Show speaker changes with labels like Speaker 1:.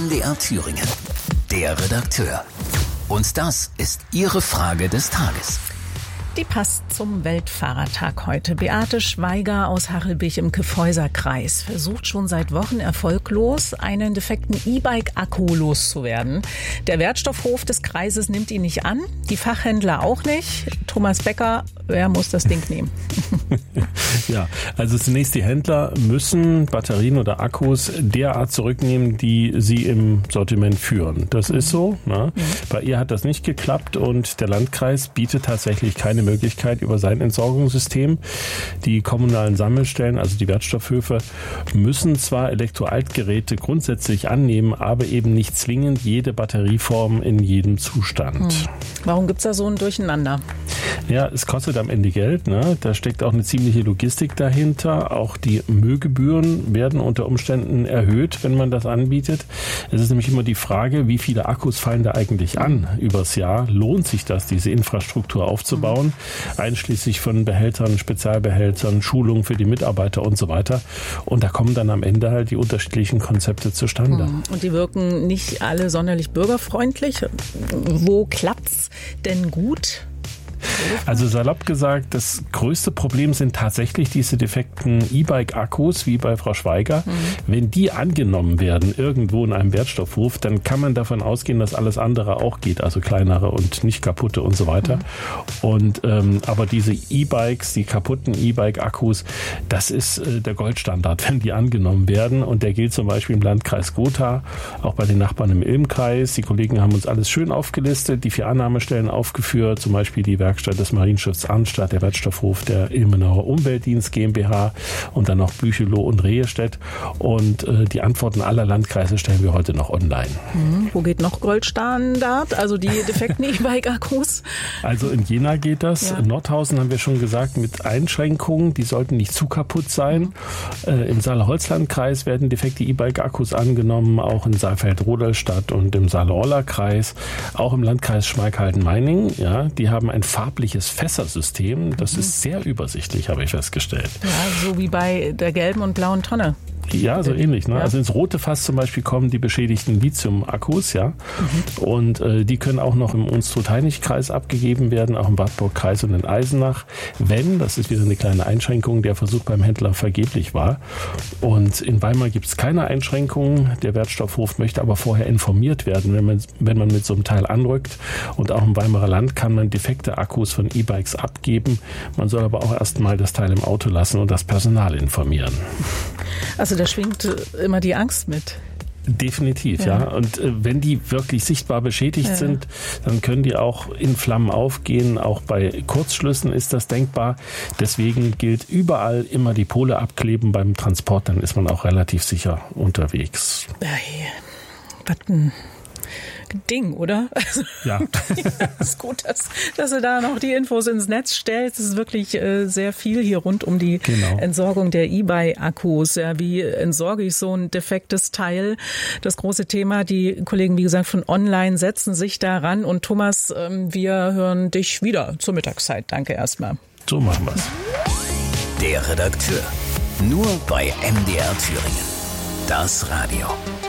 Speaker 1: MDR Thüringen. Der Redakteur. Und das ist Ihre Frage des Tages.
Speaker 2: Die passt zum Weltfahrertag heute. Beate Schweiger aus Harelbich im Kyffhäuser-Kreis versucht schon seit Wochen erfolglos, einen defekten E-Bike-Akku loszuwerden. Der Wertstoffhof des Kreises nimmt ihn nicht an, die Fachhändler auch nicht. Thomas Becker, wer muss das Ding nehmen?
Speaker 3: Ja, also zunächst die Händler müssen Batterien oder Akkus derart zurücknehmen, die sie im Sortiment führen. Das ist so. Ne? Bei ihr hat das nicht geklappt und der Landkreis bietet tatsächlich keine Möglichkeit über sein Entsorgungssystem. Die kommunalen Sammelstellen, also die Wertstoffhöfe, müssen zwar Elektroaltgeräte grundsätzlich annehmen, aber eben nicht zwingend jede Batterieform in jedem Zustand.
Speaker 2: Warum gibt's da so ein Durcheinander?
Speaker 3: Ja, es kostet am Ende Geld. Ne? Da steckt auch eine ziemliche Logistik dahinter. Auch die Müllgebühren werden unter Umständen erhöht, wenn man das anbietet. Es ist nämlich immer die Frage, wie viele Akkus fallen da eigentlich an übers Jahr? Lohnt sich das, diese Infrastruktur aufzubauen? Einschließlich von Behältern, Spezialbehältern, Schulungen für die Mitarbeiter und so weiter. Und da kommen dann am Ende halt die unterschiedlichen Konzepte zustande.
Speaker 2: Und die wirken nicht alle sonderlich bürgerfreundlich. Wo klappt's denn gut?
Speaker 3: Also salopp gesagt, das größte Problem sind tatsächlich diese defekten E-Bike-Akkus, wie bei Frau Schweiger. Wenn die angenommen werden irgendwo in einem Wertstoffhof, dann kann man davon ausgehen, dass alles andere auch geht, also kleinere und nicht kaputte und so weiter. Und aber diese E-Bikes, die kaputten E-Bike-Akkus, das ist der Goldstandard, wenn die angenommen werden. Und der gilt zum Beispiel im Landkreis Gotha, auch bei den Nachbarn im Ilm-Kreis. Die Kollegen haben uns alles schön aufgelistet, die 4 Annahmestellen aufgeführt, zum Beispiel die Werkstatt des Marienschutz Arnstadt, der Wertstoffhof der Ilmenauer Umweltdienst GmbH und dann noch Bücheloh und Rehestedt. Und die Antworten aller Landkreise stellen wir heute noch online.
Speaker 2: Wo geht noch Goldstandard? Also die defekten E-Bike-Akkus?
Speaker 3: Also in Jena geht das.
Speaker 2: Ja.
Speaker 3: In Nordhausen haben wir schon gesagt, mit Einschränkungen. Die sollten nicht zu kaputt sein. Im Saale-Holzland-Kreis werden defekte E-Bike-Akkus angenommen, auch in Saalfeld-Rodelstadt und im Saale-Orla-Kreis. Auch im Landkreis Schmalkalden-Meiningen. Ja, die haben ein farbliches Fässersystem. Das ist sehr übersichtlich, habe ich festgestellt.
Speaker 2: Ja, so wie bei der gelben und blauen Tonne.
Speaker 3: Ja, so ähnlich. Ne?
Speaker 2: Ja.
Speaker 3: Also ins rote Fass zum Beispiel kommen die beschädigten Lithium-Akkus, ja. Und die können auch noch im Unstrut-Hainich-Kreis abgegeben werden, auch im Wartburg-Kreis und in Eisenach, wenn, das ist wieder eine kleine Einschränkung, der Versuch beim Händler vergeblich war. Und in Weimar gibt es keine Einschränkungen. Der Wertstoffhof möchte aber vorher informiert werden, wenn man mit so einem Teil anrückt. Und auch im Weimarer Land kann man defekte Akkus von E-Bikes abgeben. Man soll aber auch erst mal das Teil im Auto lassen und das Personal informieren.
Speaker 2: Also da schwingt immer die Angst mit.
Speaker 3: Definitiv, ja. Und wenn die wirklich sichtbar beschädigt sind, dann können die auch in Flammen aufgehen. Auch bei Kurzschlüssen ist das denkbar. Deswegen gilt überall immer die Pole abkleben beim Transport. Dann ist man auch relativ sicher unterwegs.
Speaker 2: Was ein Ding, oder? Also,
Speaker 3: ja.
Speaker 2: ist gut, dass du da noch die Infos ins Netz stellst. Es ist wirklich sehr viel hier rund um die Entsorgung der E-Bike-Akkus. Ja, wie entsorge ich so ein defektes Teil? Das große Thema. Die Kollegen, wie gesagt, von Online setzen sich daran. Und Thomas, wir hören dich wieder zur Mittagszeit. Danke erstmal.
Speaker 3: So machen wir's.
Speaker 1: Der Redakteur. Nur bei MDR Thüringen. Das Radio.